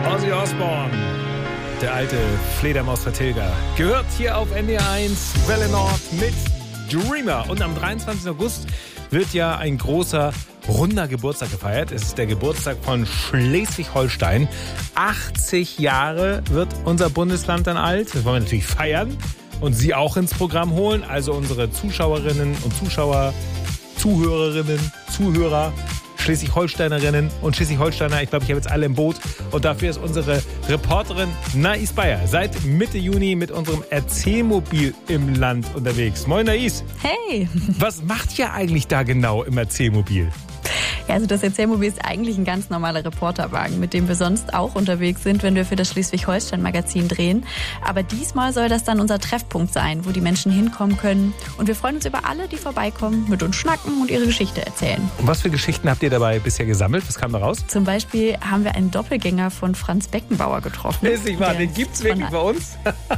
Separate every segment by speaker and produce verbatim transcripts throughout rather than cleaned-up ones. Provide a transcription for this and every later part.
Speaker 1: Ozzy Osbourne, der alte Fledermaus-Vertilger, gehört hier auf N D R eins Welle Nord mit Dreamer. Und am dreiundzwanzigsten August wird ja ein großer, runder Geburtstag gefeiert. Es ist der Geburtstag von Schleswig-Holstein. achtzig Jahre wird unser Bundesland dann alt. Das wollen wir natürlich feiern und Sie auch ins Programm holen. Also unsere Zuschauerinnen und Zuschauer, Zuhörerinnen, Zuhörer, Schleswig-Holsteinerinnen und Schleswig-Holsteiner. Ich glaube, ich habe jetzt alle im Boot. Und dafür ist unsere Reporterin Nais Bayer seit Mitte Juni mit unserem Erzählmobil im Land unterwegs. Moin Nais.
Speaker 2: Hey.
Speaker 1: Was macht ihr eigentlich da genau im Erzählmobil?
Speaker 2: Ja, also das Erzählmobil ist eigentlich ein ganz normaler Reporterwagen, mit dem wir sonst auch unterwegs sind, wenn wir für das Schleswig-Holstein-Magazin drehen. Aber diesmal soll das dann unser Treffpunkt sein, wo die Menschen hinkommen können. Und wir freuen uns über alle, die vorbeikommen, mit uns schnacken und ihre Geschichte erzählen.
Speaker 1: Und was für Geschichten habt ihr dabei bisher gesammelt? Was kam da raus?
Speaker 2: Zum Beispiel haben wir einen Doppelgänger von Franz Beckenbauer getroffen.
Speaker 1: Ist nicht wahr, den gibt's wirklich bei uns?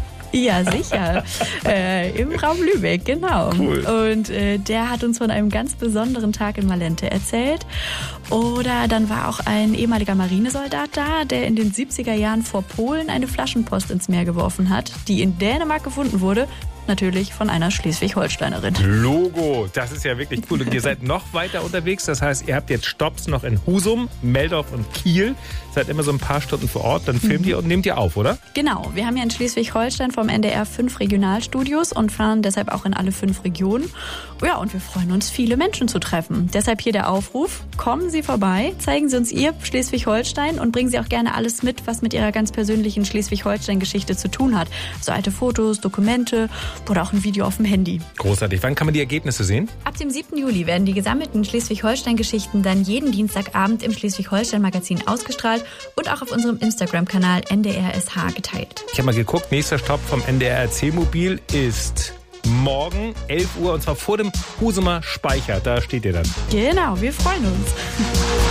Speaker 2: Ja, sicher. äh, Im Raum Lübeck, genau.
Speaker 1: Cool.
Speaker 2: Und äh, der hat uns von einem ganz besonderen Tag in Malente erzählt. Oder dann war auch ein ehemaliger Marinesoldat da, der in den siebziger Jahren vor Polen eine Flaschenpost ins Meer geworfen hat, die in Dänemark gefunden wurde. Natürlich von einer Schleswig-Holsteinerin.
Speaker 1: Logo, das ist ja wirklich cool. Und ihr seid noch weiter unterwegs. Das heißt, ihr habt jetzt Stopps noch in Husum, Meldorf und Kiel. Seid immer so ein paar Stunden vor Ort. Dann filmt mhm. ihr und nehmt ihr auf, oder?
Speaker 2: Genau. Wir haben ja in Schleswig-Holstein vom N D R fünf Regionalstudios und fahren deshalb auch in alle fünf Regionen. Ja, und wir freuen uns, viele Menschen zu treffen. Deshalb hier der Aufruf. Kommen Sie vorbei, zeigen Sie uns Ihr Schleswig-Holstein und bringen Sie auch gerne alles mit, was mit Ihrer ganz persönlichen Schleswig-Holstein-Geschichte zu tun hat. So alte Fotos, Dokumente oder auch ein Video auf dem Handy.
Speaker 1: Großartig. Wann kann man die Ergebnisse sehen?
Speaker 2: Ab dem siebten Juli werden die gesammelten Schleswig-Holstein-Geschichten dann jeden Dienstagabend im Schleswig-Holstein-Magazin ausgestrahlt und auch auf unserem Instagram-Kanal N D R S H geteilt.
Speaker 1: Ich habe mal geguckt, nächster Stopp vom N D R Erzählmobil ist morgen elf Uhr und zwar vor dem Husumer Speicher. Da steht ihr dann.
Speaker 2: Genau, wir freuen uns.